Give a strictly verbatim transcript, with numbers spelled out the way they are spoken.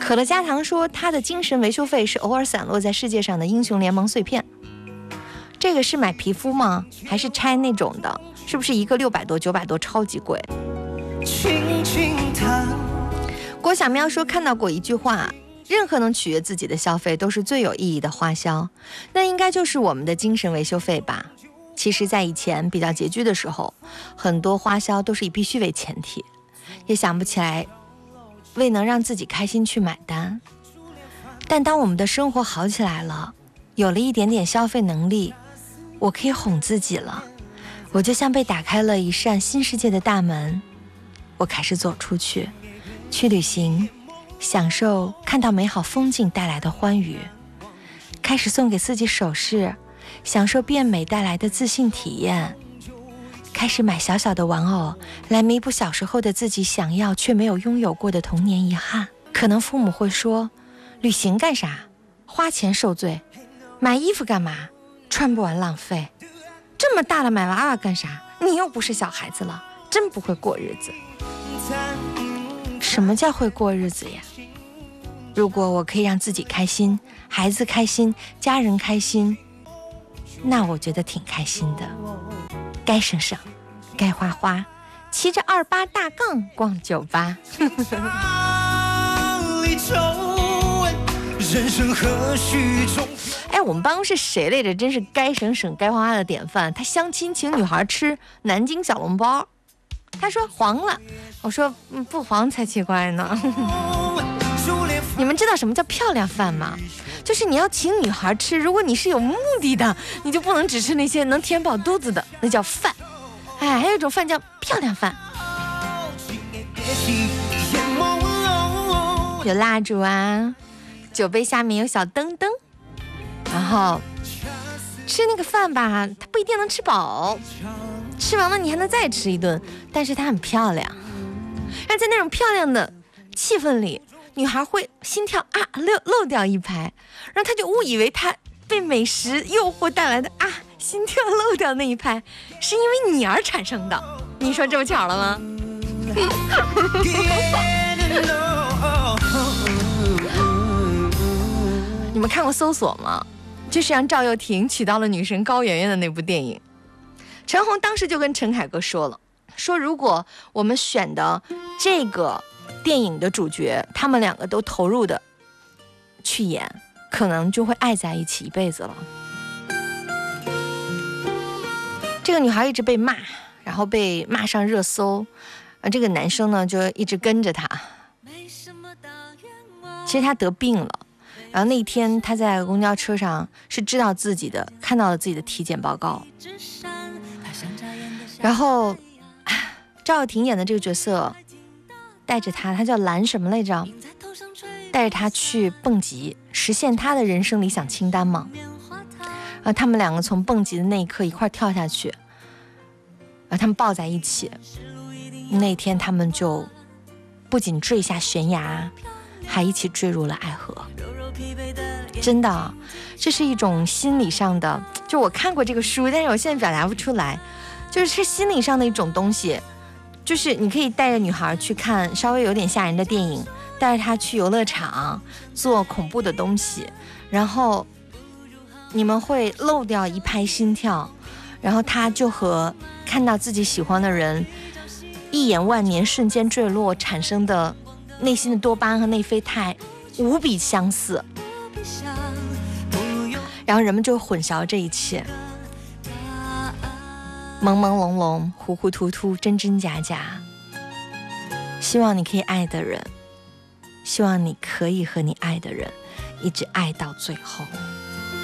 可乐加糖说，他的精神维修费是偶尔散落在世界上的英雄联盟碎片。这个是买皮肤吗？还是拆那种的？是不是一个六百多、九百多，超级贵？郭小喵说，看到过一句话，任何能取悦自己的消费都是最有意义的花销，那应该就是我们的精神维修费吧。其实在以前比较拮据的时候，很多花销都是以必须为前提，也想不起来为能让自己开心去买单。但当我们的生活好起来了，有了一点点消费能力，我可以哄自己了，我就像被打开了一扇新世界的大门，我开始走出去，去旅行，享受看到美好风景带来的欢愉，开始送给自己首饰，享受变美带来的自信体验，开始买小小的玩偶来弥补小时候的自己想要却没有拥有过的童年遗憾。可能父母会说，旅行干啥？花钱受罪。买衣服干嘛？穿不完浪费。这么大了买娃娃干啥？你又不是小孩子了，真不会过日子。什么叫会过日子呀？如果我可以让自己开心，孩子开心，家人开心，那我觉得挺开心的。该省省，该花花，骑着二八大杠逛酒吧。人生何须重复。哎，我们办公室谁来着？真是该省省该花花的典范。他相亲请女孩吃南京小笼包，他说黄了，我说、嗯、不黄才奇怪呢。你们知道什么叫漂亮饭吗？就是你要请女孩吃，如果你是有目的的，你就不能只吃那些能填饱肚子的，那叫饭。哎，还有一种饭叫漂亮饭，有蜡烛啊，酒杯下面有小灯灯，然后吃那个饭吧，它不一定能吃饱，吃完了你还能再吃一顿，但是它很漂亮。而在那种漂亮的气氛里，女孩会心跳啊漏漏掉一拍，然后她就误以为她被美食诱惑带来的啊心跳漏掉那一拍是因为你而产生的。你说这么巧了吗？你们看过《搜索》吗？就是让赵又廷娶到了女神高圆圆的那部电影。陈红当时就跟陈凯歌说了，说如果我们选的这个电影的主角，他们两个都投入的去演，可能就会爱在一起一辈子了。这个女孩一直被骂，然后被骂上热搜，而这个男生呢就一直跟着她。其实他得病了，然后那一天他在公交车上是知道自己的，看到了自己的体检报告，然后赵又廷演的这个角色带着他，他叫蓝什么来着，带着他去蹦极，实现他的人生理想清单嘛。然后他们两个从蹦极的那一刻一块跳下去，然后他们抱在一起，那天他们就不仅坠下悬崖，还一起坠入了爱河。真的，这是一种心理上的，就我看过这个书，但是我现在表达不出来，就是是心理上的一种东西。就是你可以带着女孩去看稍微有点吓人的电影，带着她去游乐场做恐怖的东西，然后你们会漏掉一拍心跳，然后她就和看到自己喜欢的人一眼万年瞬间坠落产生的内心的多巴胺和内啡肽无比相似，然后人们就混淆这一切，朦朦胧胧，糊糊涂涂，真真假假。希望你可以爱的人，希望你可以和你爱的人一直爱到最后。